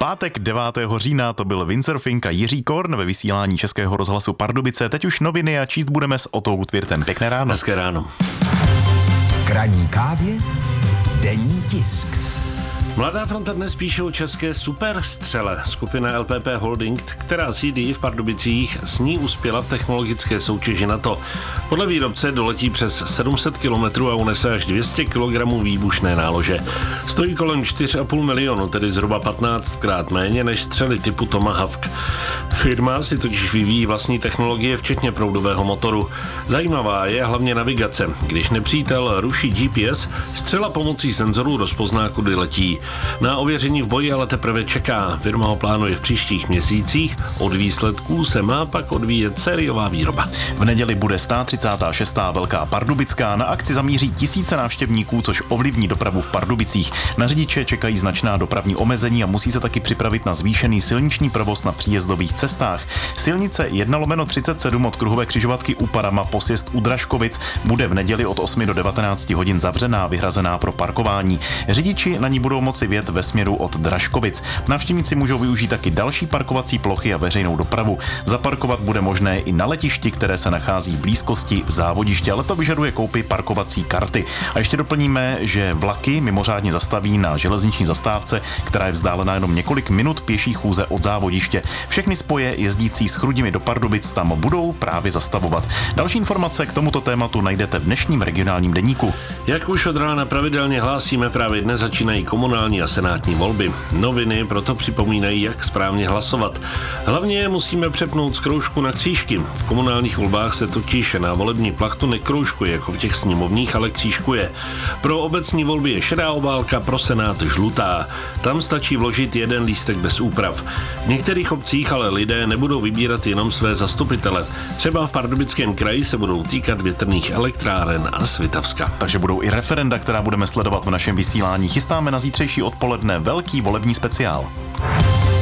pátek 9. října to byl windsurfing a Jiří Korn ve vysílání Českého rozhlasu Pardubice. Teď už noviny a číst budeme s Otou Gutwirtem. Pěkné ráno. Hezké ráno. K ranní kávě denní tisk. Mladá fronta dnes píše o české superstřele. Skupina LPP Holding, která sídlí v Pardubicích, s ní uspěla v technologické soutěži NATO. Podle výrobce doletí přes 700 km a unese až 200 kg výbušné nálože. Stojí kolem 4,5 milionu, tedy zhruba 15krát méně než střely typu Tomahawk. Firma si totiž vyvíjí vlastní technologie, včetně proudového motoru. Zajímavá je hlavně navigace. Když nepřítel ruší GPS, střela pomocí senzorů rozpozná, kudy letí. Na ověření v boji ale teprve čeká. Firma ho plánuje v příštích měsících. Od výsledků se má pak odvíjet sériová výroba. V neděli bude 136. Velká Pardubická. Na akci zamíří tisíce návštěvníků, což ovlivní dopravu v Pardubicích. Na řidiče čekají značná dopravní omezení a musí se taky připravit na zvýšený silniční provoz na příjezdových cestách. Silnice 1/37 od kruhové křižovatky u Parama po sjezd u Dražkovic bude v neděli od 8 do 19 hodin zavřená, vyhrazená pro parkování. Řidiči na ní budou moci vjet ve směru od Dražkovic. Návštěvníci můžou využít taky další parkovací plochy a veřejnou dopravu. Zaparkovat bude možné i na letišti, které se nachází v blízkosti závodiště, ale to vyžaduje koupi parkovací karty. A ještě doplníme, že vlaky mimořádně zastaví na železniční zastávce, která je vzdálená jenom několik minut pěší chůze od závodiště. Všechny spoje jezdící s Chrudimi do Pardubic tam budou právě zastavovat. Další informace k tomuto tématu najdete v dnešním regionálním deníku. Jak už od rána pravidelně hlásíme, právě dnes začínají komunální a senátní volby. Noviny proto připomínají, jak správně hlasovat. Hlavně musíme přepnout z kroužku na křížky. V komunálních volbách se totiž na volební plachtu nekroužkuje jako v těch sněmovních, ale křížkuje. Pro obecní volby je šedá obálka, pro senát žlutá. Tam stačí vložit jeden lístek bez úprav. V některých obcích ale lidé nebudou vybírat jenom své zastupitele. Třeba v Pardubickém kraji se budou týkat větrných elektráren a Svitavska. Takže budou i referenda, která budeme sledovat v našem vysílání. Chystáme na zítřejší odpoledne velký volební speciál.